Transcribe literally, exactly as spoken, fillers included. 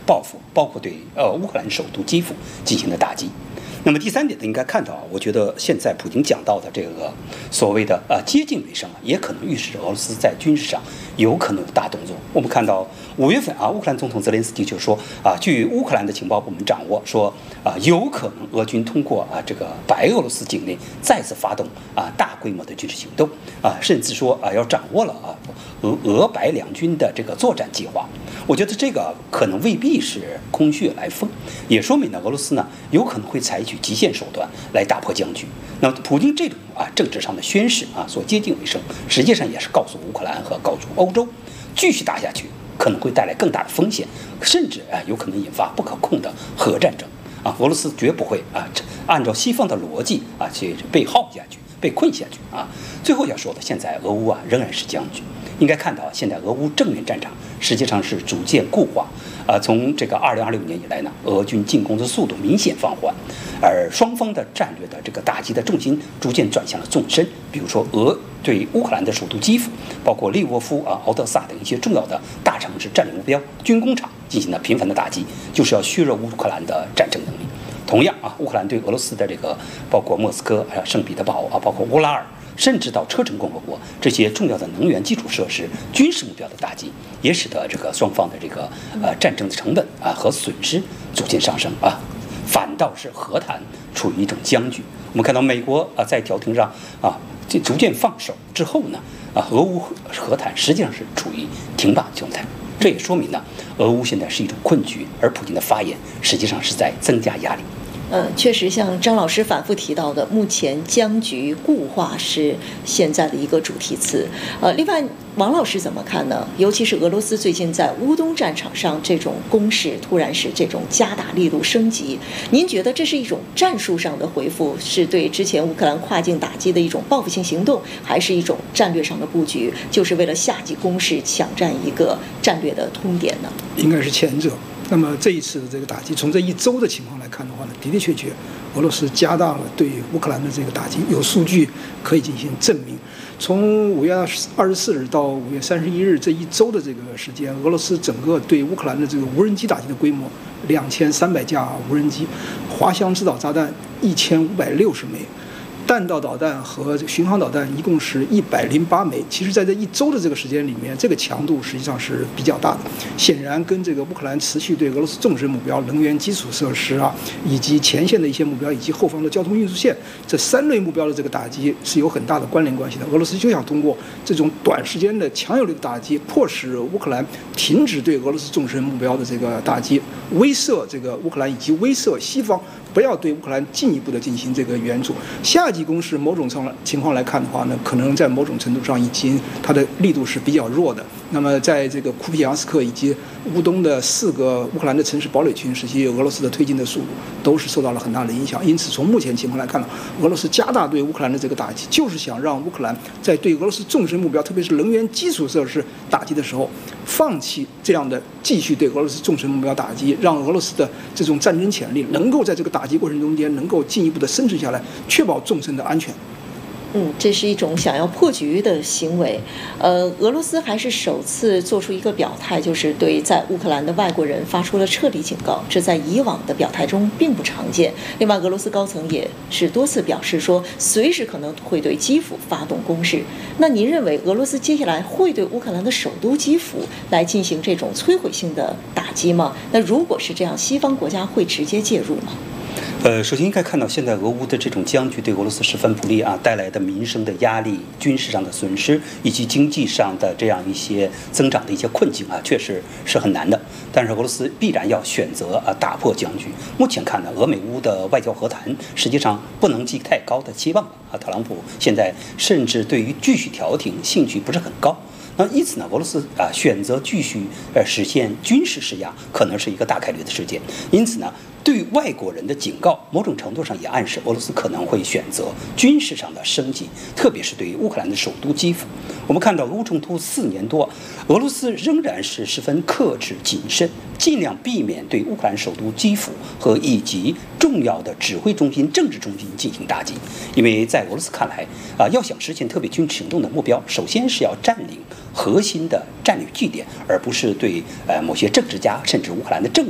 报复，包括对呃乌克兰首都基辅进行的打击。那么第三点呢，应该看到啊，我觉得现在普京讲到的这个所谓的呃接近尾声啊，也可能预示着俄罗斯在军事上有可能有大动作。我们看到五月份啊，乌克兰总统泽连斯基就说啊，据乌克兰的情报部门掌握说啊，有可能俄军通过啊这个白俄罗斯境内再次发动啊大规模的军事行动啊，甚至说啊要掌握了啊俄俄白两军的这个作战计划。我觉得这个可能未必是空穴来风，也说明呢俄罗斯呢有可能会采取极限手段来打破僵局。那么普京这种啊政治上的宣示啊所接近尾声，实际上也是告诉乌克兰和告诉欧洲，继续打下去可能会带来更大的风险，甚至啊有可能引发不可控的核战争啊。俄罗斯绝不会啊按照西方的逻辑啊去被耗下去、被困下去啊。最后要说的，现在俄乌啊仍然是僵局。应该看到，现在俄乌正面战场实际上是逐渐固化。呃，从这个二零二六年以来呢，俄军进攻的速度明显放缓，而双方的战略的这个打击的重心逐渐转向了纵深。比如说，俄对乌克兰的首都基辅，包括利沃夫啊、敖德萨等一些重要的大城市战略目标、军工厂进行了频繁的打击，就是要削弱乌克兰的战争能力。同样啊，乌克兰对俄罗斯的这个包括莫斯科、啊圣彼得堡啊，包括乌拉尔，甚至到车臣共和国这些重要的能源基础设施、军事目标的打击，也使得这个双方的这个呃战争的成本啊和损失逐渐上升啊，反倒是和谈处于一种僵局。我们看到美国啊在调停上啊这逐渐放手之后呢，啊俄乌和谈实际上是处于停摆状态。这也说明呢，俄乌现在是一种困局，而普京的发言实际上是在增加压力。 嗯，确实，像张老师反复提到的，目前僵局固化是现在的一个主题词。呃，另外，王老师怎么看呢？尤其是俄罗斯最近在乌东战场上这种攻势突然是这种加大力度升级，您觉得这是一种战术上的回复，是对之前乌克兰跨境打击的一种报复性行动，还是一种战略上的布局，就是为了夏季攻势抢占一个战略的通点呢？ 应该是前者。那么这一次的这个打击，从这一周的情况来看的话呢，的的确确，俄罗斯加大了对乌克兰的这个打击，有数据可以进行证明。从五月二十四日到五月三十一日这一周的这个时间，俄罗斯整个对乌克兰的这个无人机打击的规模两千三百架无人机，滑翔制导炸弹一千五百六十枚。弹道导弹和巡航导弹一共是一百零八枚。其实，在这一周的这个时间里面，这个强度实际上是比较大的。显然，跟这个乌克兰持续对俄罗斯纵深目标、能源基础设施啊，以及前线的一些目标，以及后方的交通运输线这三类目标的这个打击是有很大的关联关系的。俄罗斯就想通过这种短时间的强有力的打击，迫使乌克兰停止对俄罗斯纵深目标的这个打击，威慑这个乌克兰以及威慑西方，不要对乌克兰进一步的进行这个援助。夏季攻势某种情况来看的话呢，可能在某种程度上已经它的力度是比较弱的。那么在这个库皮扬斯克以及乌东的四个乌克兰的城市堡垒群时期，俄罗斯的推进的速度都是受到了很大的影响。因此，从目前情况来看呢，俄罗斯加大对乌克兰的这个打击，就是想让乌克兰在对俄罗斯纵深目标，特别是能源基础设施打击的时候，放弃这样的继续对俄罗斯纵深目标打击，让俄罗斯的这种战争潜力能够在这个打击过程中间能够进一步的生存下来，确保纵深的安全。 嗯，这是一种想要破局的行为。呃，俄罗斯还是首次做出一个表态，就是对在乌克兰的外国人发出了撤离警告，这在以往的表态中并不常见。另外，俄罗斯高层也是多次表示说，随时可能会对基辅发动攻势。那您认为俄罗斯接下来会对乌克兰的首都基辅来进行这种摧毁性的打击吗？那如果是这样，西方国家会直接介入吗？ 呃，首先应该看到，现在俄乌的这种僵局对俄罗斯十分不利啊，带来的民生的压力、军事上的损失以及经济上的这样一些增长的一些困境啊，确实是很难的。但是俄罗斯必然要选择啊打破僵局。目前看呢，俄美乌的外交和谈实际上不能寄太高的期望啊。特朗普现在甚至对于继续调停兴趣不是很高。那因此呢，俄罗斯啊选择继续呃实现军事施压，可能是一个大概率的事件。因此呢，对外国人的警告，某种程度上也暗示俄罗斯可能会选择军事上的升级，特别是对于乌克兰的首都基辅。我们看到俄乌冲突四年多，俄罗斯仍然是十分克制谨慎，尽量避免对乌克兰首都基辅和以及重要的指挥中心、政治中心进行打击。因为在俄罗斯看来啊，要想实现特别军事行动的目标，首先是要占领核心的战略据点，而不是对呃某些政治家甚至乌克兰的政